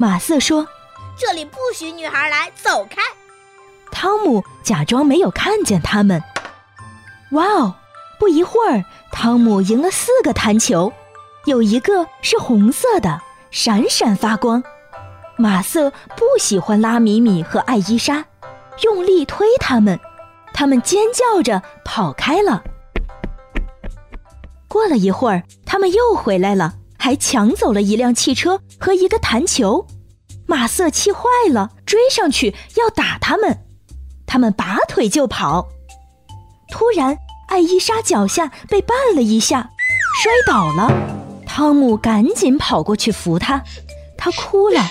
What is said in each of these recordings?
马瑟说： 这里不许女孩来，走开。 汤姆假装没有看见他们。哇哦，不一会儿，汤姆赢了4个弹球，有一个是红色的，闪闪发光。马瑟不喜欢拉米米和艾伊莎，用力推他们尖叫着跑开了。过了一会儿，他们又回来了，还抢走了一辆汽车和一个弹球。马瑟气坏了，追上去要打他们，他们拔腿就跑。突然，艾伊莎脚下被绊了一下，摔倒了。汤姆赶紧跑过去扶她，她哭了。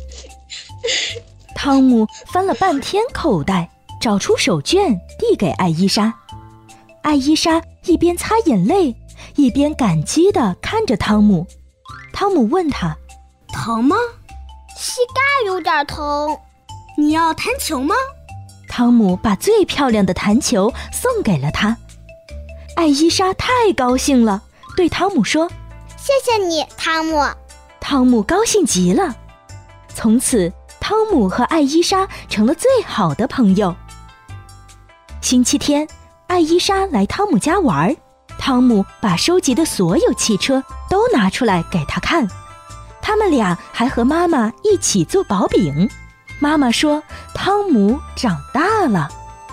汤姆翻了半天口袋，找出手绢递给艾伊莎。艾伊莎一边擦眼泪，一边感激地看着汤姆。汤姆问她： 疼吗？ 膝盖有点疼。 你要弹球吗？ 汤姆把最漂亮的弹球送给了她。艾伊莎太高兴了，对汤姆说： 谢谢你，汤姆。 汤姆高兴极了。从此，汤姆和艾伊莎成了最好的朋友。星期天，艾伊莎来汤姆家玩，汤姆把收集的所有汽车都拿出来给她看。他们俩还和妈妈一起做薄饼。妈妈说汤姆长大了。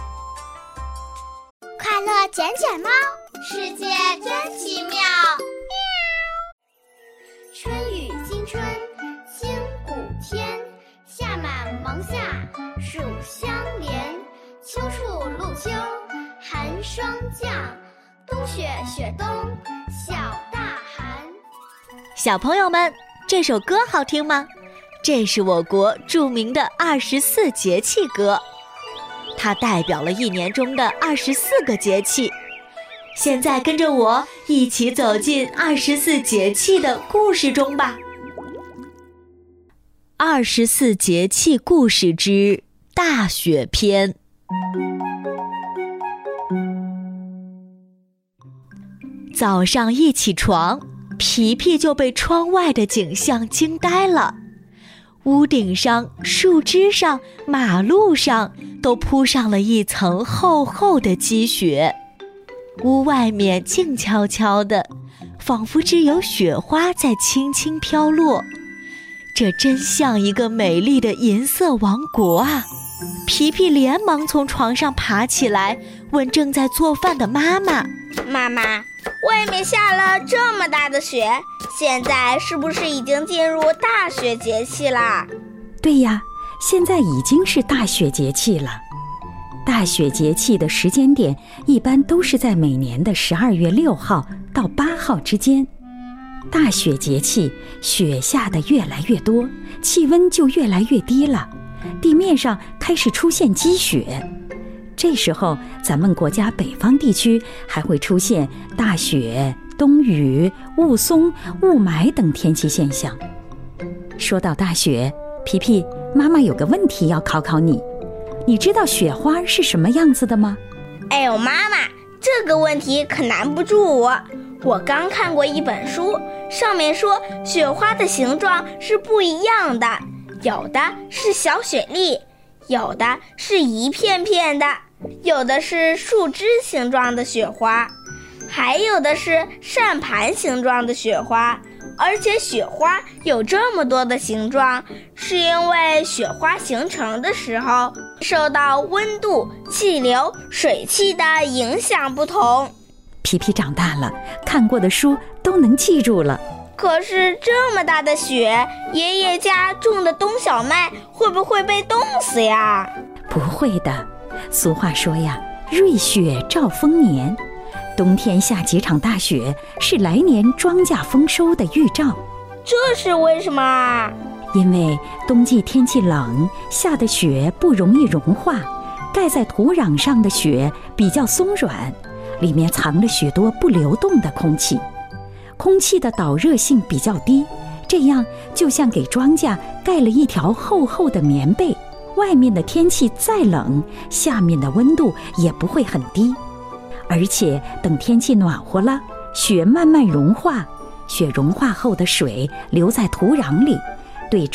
快乐捡捡猫，世界真奇妙。春雨惊春，清谷天，夏满芒夏，暑相连。秋处露秋，寒霜降，冬雪雪冬，小大寒。 小朋友们，这首歌好听吗？这是我国著名的24节气歌，它代表了一年中的24个节气。现在跟着我一起走进24节气的故事中吧。24节气故事之大雪篇。早上一起床，皮皮就被窗外的景象惊呆了。屋顶上、树枝上、马路上都铺上了一层厚厚的积雪，屋外面静悄悄的，仿佛只有雪花在轻轻飘落。这真像一个美丽的银色王国啊！皮皮连忙从床上爬起来，问正在做饭的妈妈： 妈妈，外面下了这么大的雪，现在是不是已经进入大雪节气啦？ 对呀，现在已经是大雪节气了。大雪节气的时间点一般都是在每年的12月6号到8号之间。大雪节气，雪下得越来越多，气温就越来越低了，地面上开始出现积雪。这时候，咱们国家北方地区还会出现大雪、冬雨、雾凇、雾霾等天气现象。说到大雪，皮皮，妈妈有个问题要考考你，你知道雪花是什么样子的吗？ 哎呦，妈妈，这个问题可难不住我。我刚看过一本书，上面说雪花的形状是不一样的，有的是小雪粒，有的是一片片的，有的是树枝形状的雪花，还有的是扇盘形状的雪花。而且雪花有这么多的形状，是因为雪花形成的时候受到温度、气流、水汽的影响不同。 皮皮长大了，看过的书都能记住了。 可是这么大的雪，爷爷家种的冬小麦会不会被冻死呀？ 不会的，俗话说呀，瑞雪兆丰年。冬天下几场大雪是来年庄稼丰收的预兆。 这是为什么啊？ 因为冬季天气冷，下的雪不容易融化，盖在土壤上的雪比较松软，里面藏了许多不流动的空气，空气的导热性比较低，这样就像给庄稼盖了一条厚厚的棉被，外面的天气再冷，下面的温度也不会很低。而且等天气暖和了，雪慢慢融化，雪融化后的水留在土壤里，对